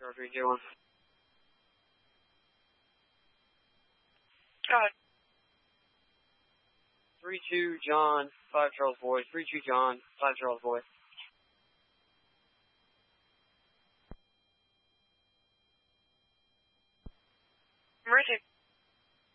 321. Go ahead. 32 John, 5 Charles Boy. 32 John, 5 Charles Boy. Emergency.